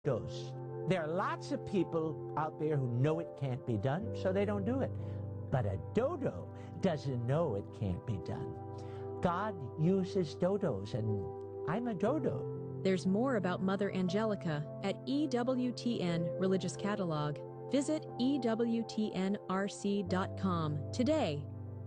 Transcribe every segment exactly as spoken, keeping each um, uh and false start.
dose. There are lots of people out there who know it can't be done, so they don't do it. But a dodo doesn't know it can't be done. God uses dodos, and I'm a dodo. There's more about Mother Angelica at E W T N Religious Catalog. Visit E W T N R C dot com today.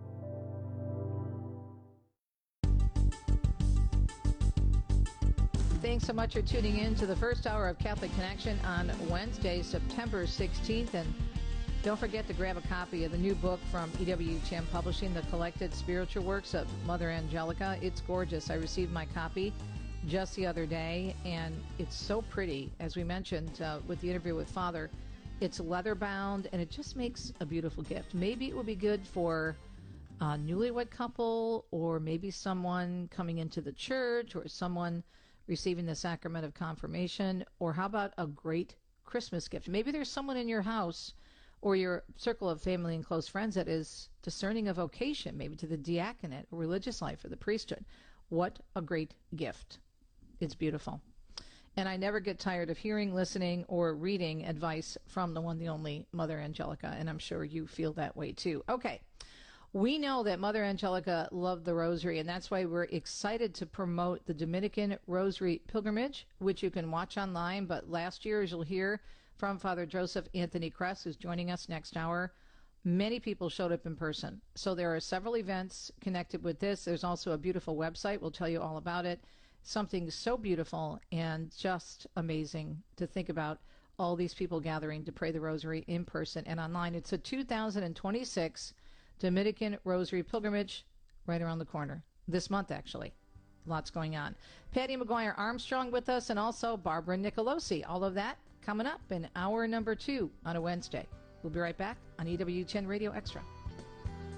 Thanks so much for tuning in to the first hour of Catholic Connection on Wednesday, September sixteenth. And don't forget to grab a copy of the new book from E W T N Publishing, The Collected Spiritual Works of Mother Angelica. It's gorgeous. I received my copy just the other day, and it's so pretty. As we mentioned uh, with the interview with Father, it's leather bound, and it just makes a beautiful gift. Maybe it would be good for a newlywed couple, or maybe someone coming into the church, or someone receiving the sacrament of confirmation. Or how about a great Christmas gift? Maybe there's someone in your house or your circle of family and close friends that is discerning a vocation, maybe to the diaconate or religious life or the priesthood. What a great gift. It's beautiful. And I never get tired of hearing, listening, or reading advice from the one, the only Mother Angelica, and I'm sure you feel that way too. Okay. We know that Mother Angelica loved the Rosary, and that's why we're excited to promote the Dominican Rosary Pilgrimage, which you can watch online. But last year, as you'll hear from Father Joseph Anthony Kress, who's joining us next hour, many people showed up in person. So there are several events connected with this. There's also a beautiful website. We'll tell you all about it. Something so beautiful and just amazing to think about, all these people gathering to pray the Rosary in person and online. It's a two thousand twenty-six Dominican Rosary Pilgrimage right around the corner. This month, actually. Lots going on. Patty McGuire Armstrong with us, and also Barbara Nicolosi. All of that coming up in hour number two on a Wednesday. We'll be right back on E W T N Radio Extra.